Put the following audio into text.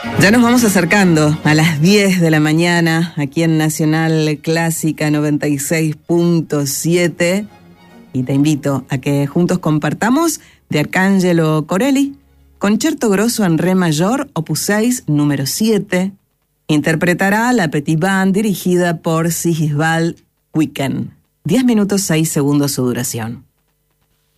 Ya nos vamos acercando a las 10 de la mañana aquí en Nacional Clásica 96.7 y te invito a que juntos compartamos de Arcangelo Corelli, Concerto Grosso en Re Mayor, Opus 6, número 7. Interpretará la Petit Band dirigida por Sigisbald Quicken. 10 minutos 6 segundos su duración.